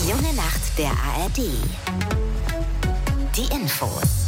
Junge Nacht der ARD. Die Infos.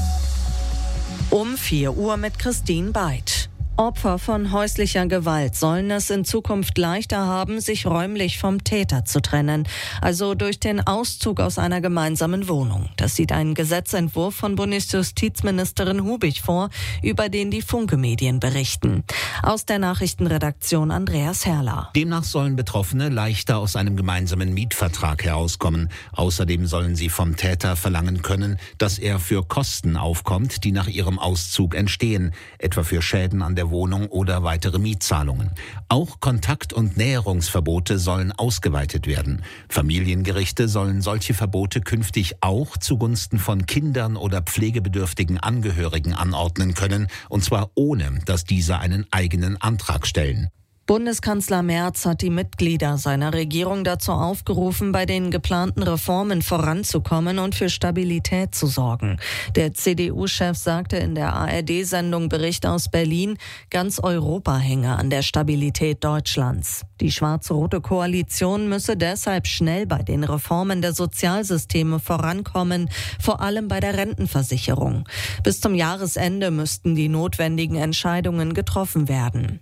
Um 4 Uhr mit Christine Beid. Opfer von häuslicher Gewalt sollen es in Zukunft leichter haben, sich räumlich vom Täter zu trennen, also durch den Auszug aus einer gemeinsamen Wohnung. Das sieht ein Gesetzentwurf von Bundesjustizministerin Hubig vor, über den die Funke-Medien berichten. Aus der Nachrichtenredaktion Andreas Herrler. Demnach sollen Betroffene leichter aus einem gemeinsamen Mietvertrag herauskommen. Außerdem sollen sie vom Täter verlangen können, dass er für Kosten aufkommt, die nach ihrem Auszug entstehen, etwa für Schäden an der Wohnung oder weitere Mietzahlungen. Auch Kontakt- und Näherungsverbote sollen ausgeweitet werden. Familiengerichte sollen solche Verbote künftig auch zugunsten von Kindern oder pflegebedürftigen Angehörigen anordnen können, und zwar ohne, dass diese einen eigenen Antrag stellen. Bundeskanzler Merz hat die Mitglieder seiner Regierung dazu aufgerufen, bei den geplanten Reformen voranzukommen und für Stabilität zu sorgen. Der CDU-Chef sagte in der ARD-Sendung Bericht aus Berlin, ganz Europa hänge an der Stabilität Deutschlands. Die schwarz-rote Koalition müsse deshalb schnell bei den Reformen der Sozialsysteme vorankommen, vor allem bei der Rentenversicherung. Bis zum Jahresende müssten die notwendigen Entscheidungen getroffen werden.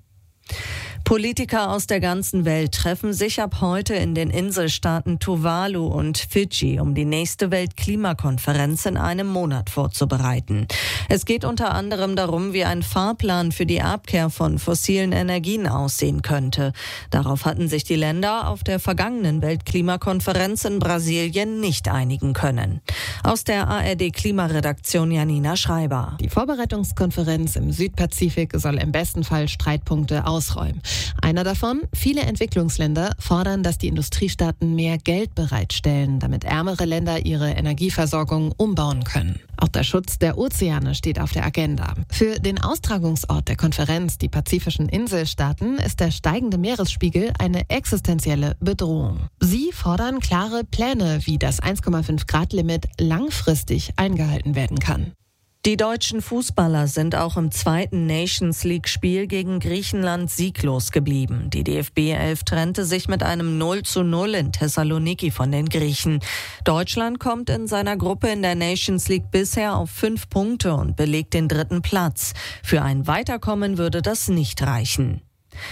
Politiker aus der ganzen Welt treffen sich ab heute in den Inselstaaten Tuvalu und Fidschi, um die nächste Weltklimakonferenz in einem Monat vorzubereiten. Es geht unter anderem darum, wie ein Fahrplan für die Abkehr von fossilen Energien aussehen könnte. Darauf hatten sich die Länder auf der vergangenen Weltklimakonferenz in Brasilien nicht einigen können. Aus der ARD-Klimaredaktion Janina Schreiber. Die Vorbereitungskonferenz im Südpazifik soll im besten Fall Streitpunkte ausräumen. Einer davon: viele Entwicklungsländer fordern, dass die Industriestaaten mehr Geld bereitstellen, damit ärmere Länder ihre Energieversorgung umbauen können. Auch der Schutz der Ozeane steht auf der Agenda. Für den Austragungsort der Konferenz, die pazifischen Inselstaaten, ist der steigende Meeresspiegel eine existenzielle Bedrohung. Sie fordern klare Pläne, wie das 1,5-Grad-Limit langfristig eingehalten werden kann. Die deutschen Fußballer sind auch im zweiten Nations-League-Spiel gegen Griechenland sieglos geblieben. Die DFB-11 trennte sich mit einem 0:0 in Thessaloniki von den Griechen. Deutschland kommt in seiner Gruppe in der Nations League bisher auf 5 Punkte und belegt den 3. Platz. Für ein Weiterkommen würde das nicht reichen.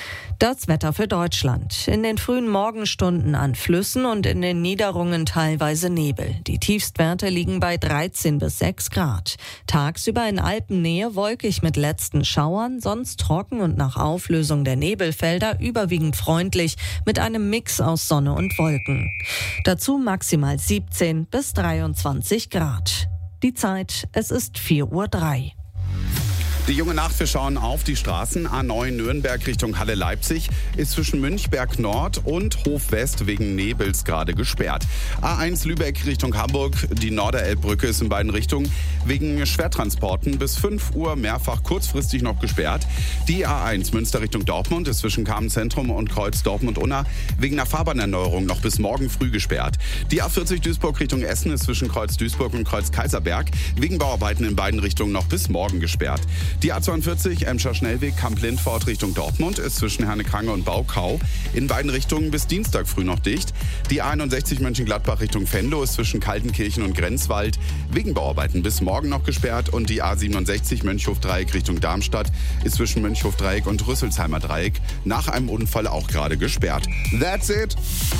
Das Wetter für Deutschland. In den frühen Morgenstunden an Flüssen und in den Niederungen teilweise Nebel. Die Tiefstwerte liegen bei 13 bis 6 Grad. Tagsüber in Alpennähe wolkig mit letzten Schauern, sonst trocken und nach Auflösung der Nebelfelder überwiegend freundlich mit einem Mix aus Sonne und Wolken. Dazu maximal 17 bis 23 Grad. Die Zeit, es ist 4:03 Uhr. Die junge Nacht, wir schauen auf die Straßen. A9 Nürnberg Richtung Halle-Leipzig ist zwischen Münchberg Nord und Hof West wegen Nebels gerade gesperrt. A1 Lübeck Richtung Hamburg, die Norderelbbrücke ist in beiden Richtungen wegen Schwertransporten bis 5 Uhr mehrfach kurzfristig noch gesperrt. Die A1 Münster Richtung Dortmund ist zwischen Kamenz-Zentrum und Kreuz Dortmund-Unna wegen einer Fahrbahnerneuerung noch bis morgen früh gesperrt. Die A40 Duisburg Richtung Essen ist zwischen Kreuz Duisburg und Kreuz Kaiserberg wegen Bauarbeiten in beiden Richtungen noch bis morgen gesperrt. Die A42 Emscher Schnellweg Kamp-Lindfort Richtung Dortmund ist zwischen Herne-Krange und Baukau in beiden Richtungen bis Dienstag früh noch dicht. Die A61 Mönchengladbach Richtung Venlo ist zwischen Kaltenkirchen und Grenzwald wegen Bauarbeiten bis morgen noch gesperrt. Und die A67 Mönchhof-Dreieck Richtung Darmstadt ist zwischen Mönchhof-Dreieck und Rüsselsheimer Dreieck nach einem Unfall auch gerade gesperrt. That's it!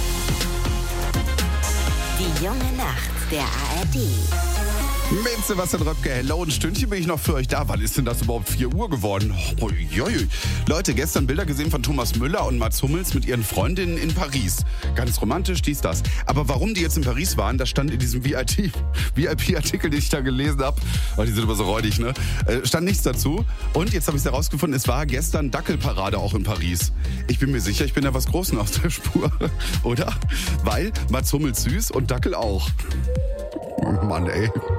Die junge Nacht der ARD. Mit Sebastian Röpke, hello, ein Stündchen bin ich noch für euch da. Wann ist denn das überhaupt 4 Uhr geworden? Oh, Leute, gestern Bilder gesehen von Thomas Müller und Mats Hummels mit ihren Freundinnen in Paris. Ganz romantisch, dies, das. Aber warum die jetzt in Paris waren, das stand in diesem VIP-Artikel, den ich da gelesen habe. Oh, die sind immer so räudig, ne? Stand nichts dazu. Und jetzt habe ich es herausgefunden, es war gestern Dackelparade auch in Paris. Ich bin mir sicher, ich bin da was Großen aus der Spur. Oder? Weil Mats Hummels süß und Dackel auch. Mann, ey.